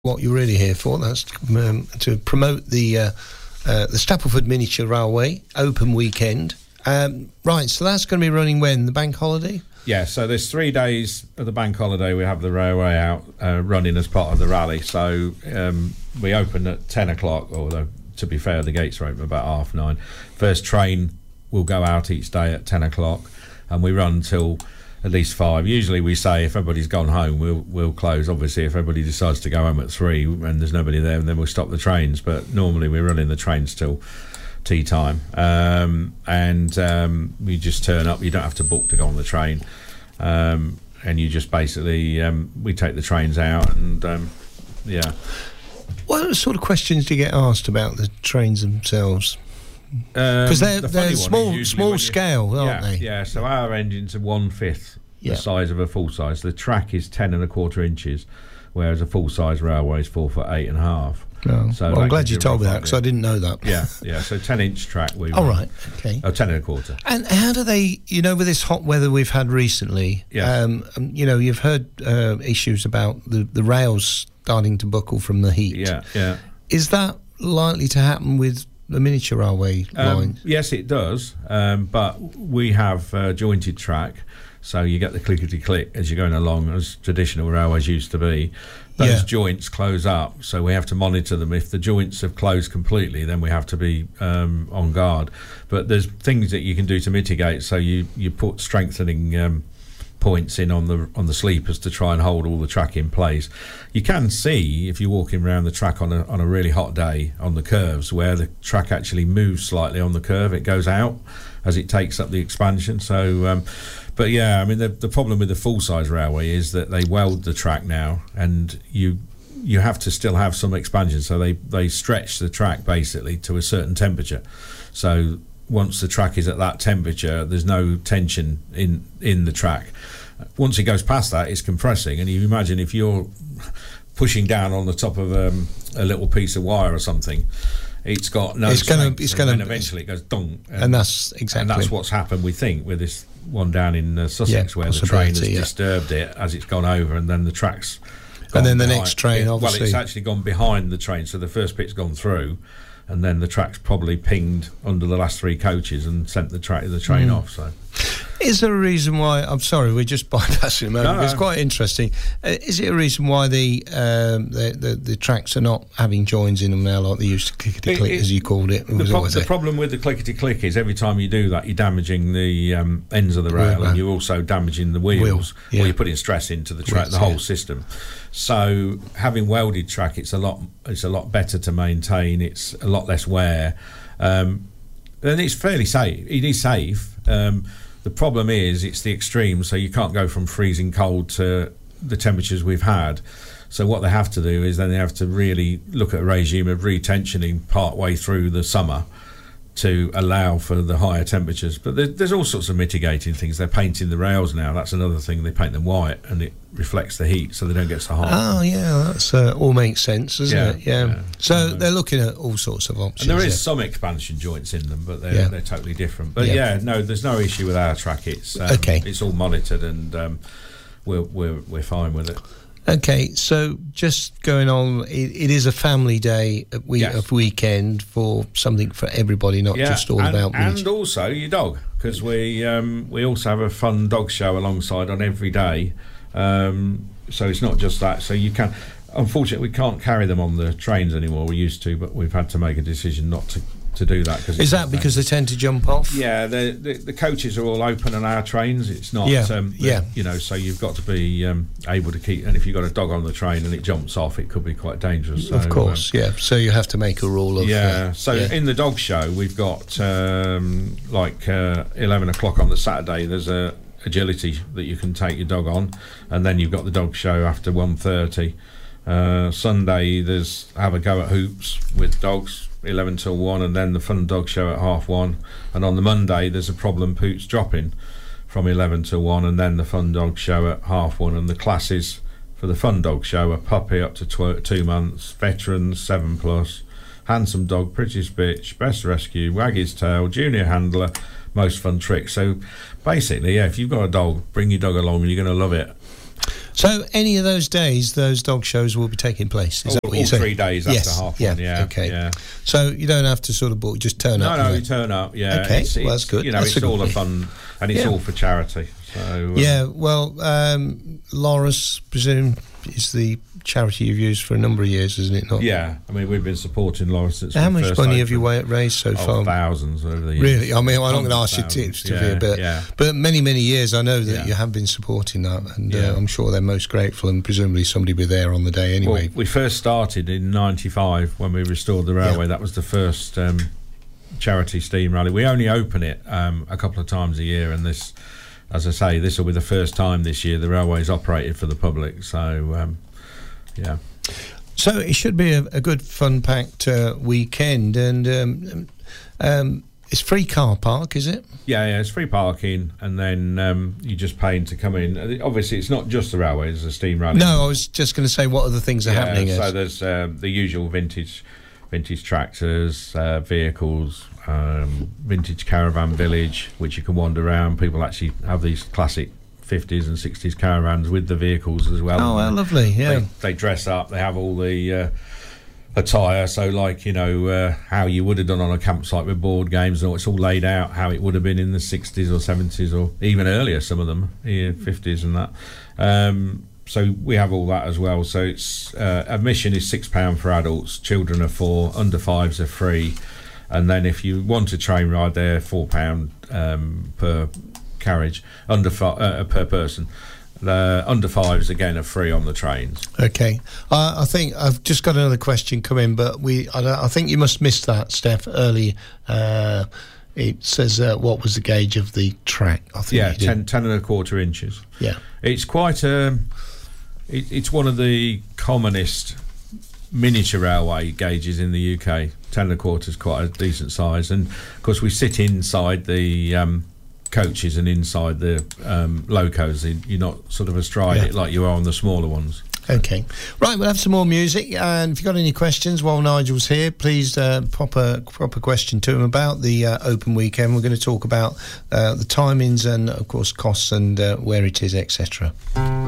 what you're really here for. That's to promote the Stapleford Miniature Railway Open Weekend. Right, so that's going to be running when? The bank holiday? Yeah, so there's 3 days of the bank holiday. We have the railway out running as part of the rally. So we open at 10 o'clock, although to be fair, the gates are open about 9:30. First train will go out each day at 10 o'clock, and we run till at least 5. Usually we say if everybody's gone home, we'll close. Obviously, if everybody decides to go home at 3 and there's nobody there, then we'll stop the trains. But normally we're running the trains till tea time, and you just turn up. You don't have to book to go on the train, and you just basically we take the trains out, and yeah. What sort of questions do you get asked about the trains themselves? Because they're small scale, aren't they? Yeah, so our engines are 1/5 the size of a full size. The track is 10 1/4 inches, whereas a full size railway is 4 foot 8.5. Oh. So I'm glad you told me that, because I didn't know that. Yeah. So 10-inch track we. Oh, right, okay. 10 1/4. And how do they? With this hot weather we've had recently, you've heard issues about the rails starting to buckle from the heat. Yeah. Is that likely to happen with the miniature railway line? Yes, it does, but we have jointed track, so you get the clickety-click as you're going along, as traditional railways used to be. Those joints close up, so we have to monitor them. If the joints have closed completely, then we have to be on guard. But there's things that you can do to mitigate, so you put strengthening points in on the sleepers to try and hold all the track in place. You can see, if you're walking around the track on a really hot day on the curves, where the track actually moves slightly on the curve. It goes out as it takes up the expansion. So but yeah, I mean the problem with the full size railway is that they weld the track now, and you have to still have some expansion, so they stretch the track basically to a certain temperature. So once the track is at that temperature, there's no tension in the track. Once it goes past that, it's compressing, and you imagine if you're pushing down on the top of a little piece of wire or something, it's got no strength, and then eventually it goes dong. And that's exactly. And that's what's happened, we think, with this one down in Sussex, where the train has disturbed it as it's gone over, and then the track's gone and then the behind. next train, obviously. Well, it's actually gone behind the train, so the first bit's gone through, and then the track's probably pinged under the last 3 coaches and sent the train off. So, is there a reason why? I'm sorry, we're just bypassing a moment. No. It's quite interesting. Is it a reason why the tracks are not having joins in them now, like they used to clickety-click, as you called it? The problem with the clickety-click is every time you do that, you're damaging the ends of the rail, and you're also damaging the wheels. Or you're putting stress into the track, the whole system. So having welded track, it's a lot better to maintain. It's a lot less wear, and it's fairly safe. It is safe. The problem is it's the extreme, so you can't go from freezing cold to the temperatures we've had. So what they have to do is then they have to really look at a regime of retensioning part way through the summer to allow for the higher temperatures. But there's all sorts of mitigating things. They're painting the rails now. That's another thing. They paint them white, and it reflects the heat, so they don't get so hot. Oh yeah, that's all makes sense, doesn't it? Yeah. So they're looking at all sorts of options. And there is some expansion joints in them, but they're totally different. But no, there's no issue with our track. It's It's all monitored, and we're fine with it. Okay, so just going on, it is a family day of weekend for something for everybody, not just all about meat. And also your dog, because we also have a fun dog show alongside on every day. So it's not just that. So you can, unfortunately, we can't carry them on the trains anymore. We used to, but we've had to make a decision not to do that. Is that because they tend to jump off? Yeah, the coaches are all open on our trains. It's not, so you've got to be able to keep, and if you've got a dog on the train and it jumps off, it could be quite dangerous. So, of course, so you have to make a rule of... In the dog show, we've got 11 o'clock on the Saturday, there's a agility that you can take your dog on, and then you've got the dog show after 1:30. Sunday, there's have a go at hoops with dogs, 11 till 1, and then the fun dog show at 1:30. And on the Monday, there's a problem poots dropping from 11 till 1, and then the fun dog show at 1:30. And the classes for the fun dog show are puppy up to 2 months, veterans 7+, handsome dog, prettiest bitch, best rescue, wag his tail, junior handler, most fun trick. So basically, if you've got a dog, bring your dog along and you're going to love it. So any of those days, those dog shows will be taking place? Is that what you're saying? All 3 days after half one, yeah. Okay. Yeah. So you don't have to sort of book, just turn up? No, you turn up, yeah. Okay, well, that's good. It's all a fun, and it's all for charity. So, yeah, well, Loris, presume, is the charity you've used for a number of years, isn't it not? Yeah, I mean, we've been supporting Loris since how much money have you raised so far? Thousands over the years. Really? I mean, I'm not going to ask you tips to hear, but many, many years I know that you have been supporting that, and I'm sure they're most grateful, and presumably somebody will be there on the day anyway. Well, we first started in 95 when we restored the railway. That was the first charity steam rally. We only open it a couple of times a year, and this, as I say, this will be the first time this year the railway's operated for the public. So, So it should be a good, fun-packed weekend, and it's free car park, is it? Yeah, it's free parking, and then you just paying to come in. Obviously, it's not just the railway; it's a steam rally. No, I was just going to say, what other things are happening? So there's the usual vintage tractors, vehicles, vintage caravan village, which you can wander around. People actually have these classic 50s and 60s caravans with the vehicles as well. Oh, well, lovely, yeah. They dress up, they have all the attire, so like, how you would have done on a campsite with board games, and it's all laid out how it would have been in the 60s or 70s or even earlier, some of them, 50s and that. So we have all that as well. So it's admission is £6 for adults, children are £4, under 5s are free, and then if you want a train ride, they're £4 per carriage, per person. The under 5s again are free on the trains. Okay, I think I've just got another question come in, but I think you must miss that, Steph, early. It says what was the gauge of the track? I think 10 1/4 inches. Yeah, it's quite it's one of the commonest miniature railway gauges in the UK. 10 1/4 is quite a decent size, and of course we sit inside the coaches and inside the locos. You're not sort of astride it like you are on the smaller ones. Okay, right, we'll have some more music, and if you've got any questions while Nigel's here, please pop a question to him about the open weekend. We're going to talk about the timings and of course costs and where it is, etc.